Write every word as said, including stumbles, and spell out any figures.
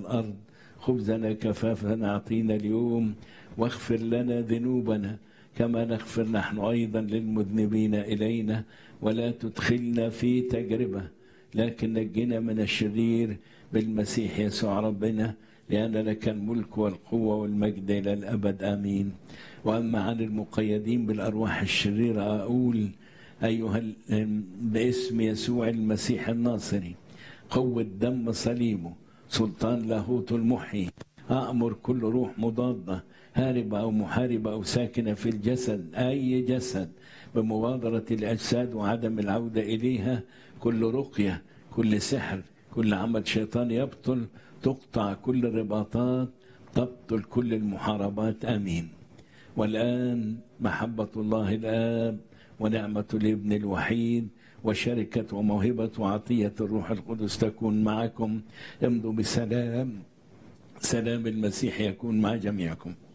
الأرض، خبزنا كفافنا أعطينا اليوم، واغفر لنا ذنوبنا كما نغفر نحن أيضا للمذنبين إلينا، ولا تدخلنا في تجربة لكن نجنا من الشرير بالمسيح يسوع ربنا، لأن لك الملك والقوة والمجد إلى الأبد آمين. وأما عن المقيدين بالأرواح الشريرة أقول أيها باسم يسوع المسيح الناصري، قوة دم صليبه، سلطان لاهوت المحيي، أأمر كل روح مضادة هاربة أو محاربة أو ساكنة في الجسد، أي جسد، بمبادرة الأجساد وعدم العودة إليها، كل رقية، كل سحر، كل عمل شيطان يبطل، تقطع كل الرباطات، تبطل كل المحاربات آمين. والآن محبة الله الآب ونعمة الابن الوحيد وشركة وموهبة وعطية الروح القدس تكون معكم. امضوا بسلام، سلام المسيح يكون مع جميعكم.